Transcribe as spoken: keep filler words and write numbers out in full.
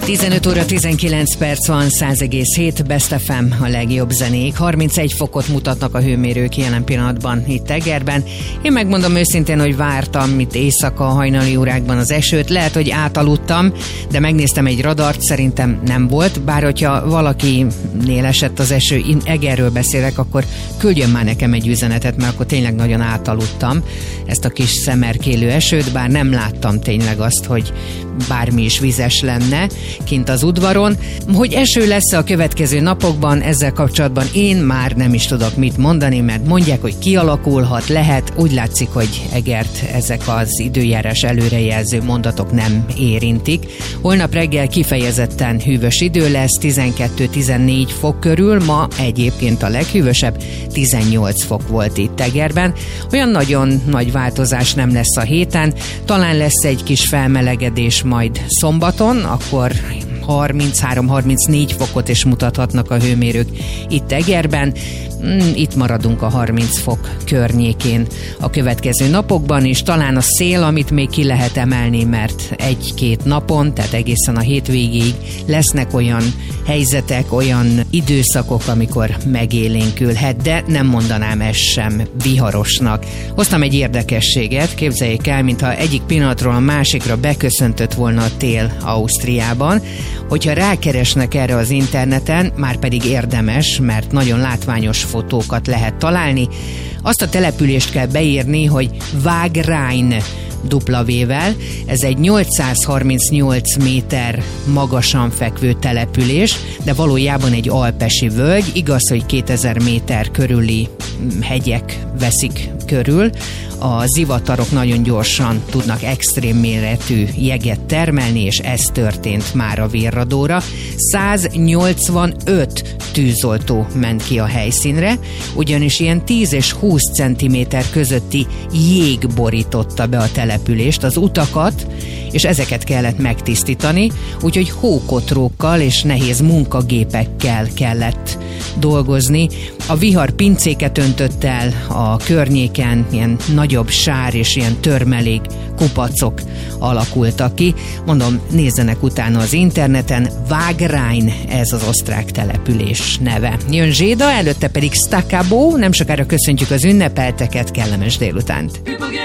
tizenöt óra tizenkilenc perc van, száz egész hét Best ef em, a legjobb zenék. harmincegy fokot mutatnak a hőmérők jelen pillanatban itt Egerben. Én megmondom őszintén, hogy vártam itt éjszaka, hajnali órákban az esőt. Lehet, hogy átaludtam, de megnéztem egy radart, szerintem nem volt. Bár hogyha valakinél esett az eső, én Egerről beszélek, akkor küldjön már nekem egy üzenetet, mert akkor tényleg nagyon átaludtam ezt a kis szemerkélő esőt, bár nem láttam tényleg azt, hogy bármi is vizes lenne kint az udvaron. Hogy eső lesz a következő napokban, ezzel kapcsolatban én már nem is tudok mit mondani, mert mondják, hogy kialakulhat, lehet. Úgy látszik, hogy Egert ezek az időjárás előrejelző mondatok nem érintik. Holnap reggel kifejezetten hűvös idő lesz, tizenkettő-tizennégy fok körül, ma egyébként a leghűvösebb tizennyolc fok volt itt Egerben. Olyan nagyon nagy változás nem lesz a héten, talán lesz egy kis felmelegedés majd szombaton, akkor harminchárom-harmincnégy fokot is mutathatnak a hőmérők itt Egerben. Itt maradunk a harminc fok környékén a következő napokban, és talán a szél, amit még ki lehet emelni, mert egy-két napon, tehát egészen a hétvégéig lesznek olyan helyzetek, olyan időszakok, amikor megélénkülhet, de nem mondanám ezt sem viharosnak. Hoztam egy érdekességet, képzeljék el, mintha egyik pillanatról a másikra beköszöntött volna a tél Ausztriában. Hogyha rákeresnek erre az interneten, már pedig érdemes, mert nagyon látványos fotókat lehet találni, azt a települést kell beírni, hogy Wagrain dupla vével. Ez egy nyolcszázharmincnyolc méter magasan fekvő település, de valójában egy alpesi völgy. Igaz, hogy kétezer méter körüli hegyek veszik körül. A zivatarok nagyon gyorsan tudnak extrém méretű jeget termelni, és ez történt már a Virradóra. száznyolcvanöt tűzoltó ment ki a helyszínre, ugyanis ilyen tíz és húsz centiméter közötti jég borította be a települést, az utakat, és ezeket kellett megtisztítani, úgyhogy hókotrókkal és nehéz munkagépekkel kellett dolgozni. A vihar pincéket öntött el a környéken, ilyen nagyobb sár és ilyen törmelék, kupacok alakultak ki. Mondom, nézzenek utána az interneten, Wagrain, ez az osztrák település neve. Jön Zséda, előtte pedig Stakabo, nem sokára köszöntjük az ünnepelteket, kellemes délutánt!